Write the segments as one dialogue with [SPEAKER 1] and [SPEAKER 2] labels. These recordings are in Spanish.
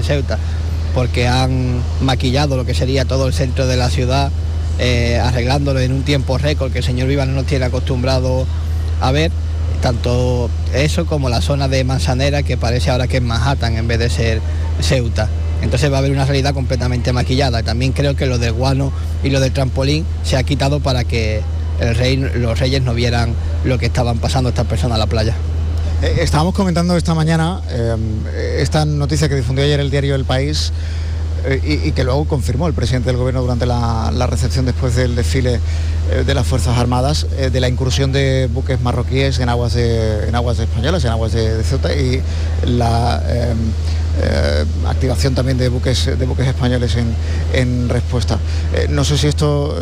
[SPEAKER 1] en Ceuta, porque han maquillado lo que sería todo el centro de la ciudad, arreglándolo en un tiempo récord que el señor Viva no nos tiene acostumbrado a ver, tanto eso como la zona de Manzanera, que parece ahora que es Manhattan en vez de ser Ceuta. Entonces va a haber una realidad completamente maquillada. También creo que lo del guano y lo del trampolín se ha quitado para que los reyes no vieran lo que estaban pasando estas personas a la playa.
[SPEAKER 2] Estábamos comentando esta mañana esta noticia que difundió ayer el diario El País y que luego confirmó el presidente del gobierno durante la recepción después del desfile de las Fuerzas Armadas, de la incursión de buques marroquíes en aguas españolas, en aguas de Ceuta, y la activación también de buques españoles en respuesta. No sé si esto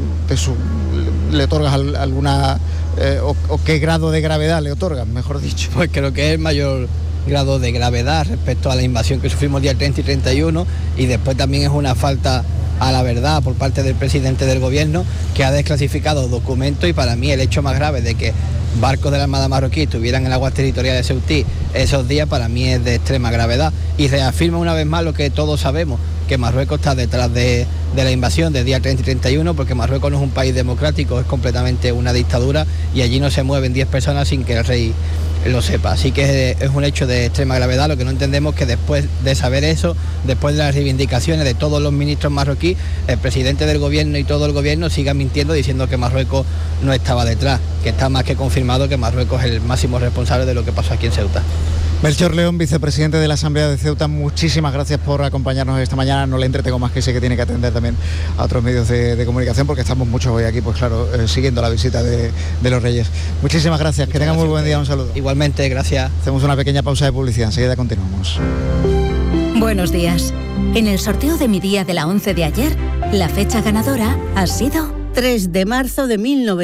[SPEAKER 2] le otorgas alguna o qué grado de gravedad le otorgan, mejor dicho.
[SPEAKER 1] Pues creo que es el mayor grado de gravedad respecto a la invasión que sufrimos el día 30 y 31, y después también es una falta a la verdad por parte del presidente del gobierno, que ha desclasificado documentos, y para mí el hecho más grave de que barcos de la Armada marroquí estuvieran en aguas territoriales de Ceutí esos días, para mí es de extrema gravedad, y reafirma una vez más lo que todos sabemos, que Marruecos está detrás de la invasión del día 30 y 31, porque Marruecos no es un país democrático, es completamente una dictadura, y allí no se mueven 10 personas sin que el rey lo sepa. Así que es un hecho de extrema gravedad. Lo que no entendemos es que después de saber eso, después de las reivindicaciones de todos los ministros marroquíes, el presidente del gobierno y todo el gobierno siga mintiendo diciendo que Marruecos no estaba detrás, que está más que confirmado que Marruecos es el máximo responsable de lo que pasó aquí en Ceuta.
[SPEAKER 2] Melchor León, vicepresidente de la Asamblea de Ceuta, muchísimas gracias por acompañarnos esta mañana. No le entretengo más, que sé que tiene que atender también a otros medios de comunicación, porque estamos muchos hoy aquí, pues claro, siguiendo la visita de los Reyes. Muchísimas gracias, que tenga muy buen día, un saludo.
[SPEAKER 1] Igualmente, gracias.
[SPEAKER 2] Hacemos una pequeña pausa de publicidad, enseguida continuamos.
[SPEAKER 3] Buenos días. En el sorteo de mi día de la 11 de ayer, la fecha ganadora ha sido 3 de marzo de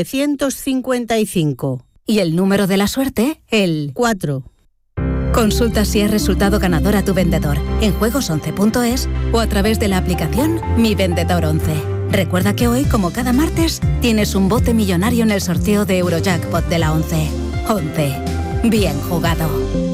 [SPEAKER 3] 1955. Y el número de la suerte, el 4. Consulta si es resultado ganador a tu vendedor en juegos11.es o a través de la aplicación Mi Vendedor 11. Recuerda que hoy, como cada martes, tienes un bote millonario en el sorteo de Eurojackpot de la 11. 11. Bien jugado.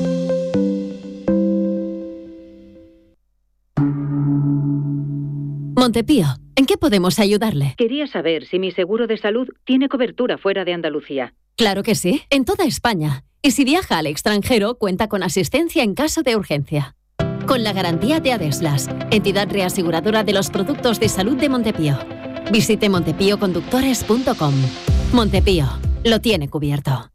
[SPEAKER 4] Montepío, ¿en qué podemos ayudarle?
[SPEAKER 5] Quería saber si mi seguro de salud tiene cobertura fuera de Andalucía.
[SPEAKER 4] Claro que sí, en toda España. Y si viaja al extranjero, cuenta con asistencia en caso de urgencia. Con la garantía de Adeslas, entidad reaseguradora de los productos de salud de Montepío. Visite montepíoconductores.com. Montepío, lo tiene cubierto.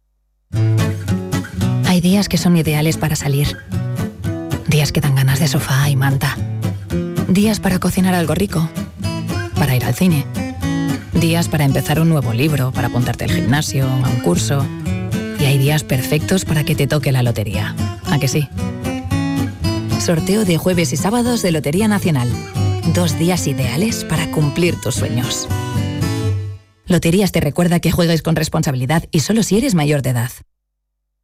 [SPEAKER 6] Hay días que son ideales para salir. Días que dan ganas de sofá y manta. Días para cocinar algo rico. Para ir al cine. Días para empezar un nuevo libro, para apuntarte al gimnasio, a un curso. Y hay días perfectos para que te toque la lotería. ¿A que sí? Sorteo de jueves y sábados de Lotería Nacional. 2 días ideales para cumplir tus sueños. Loterías te recuerda que juegues con responsabilidad y solo si eres mayor de edad.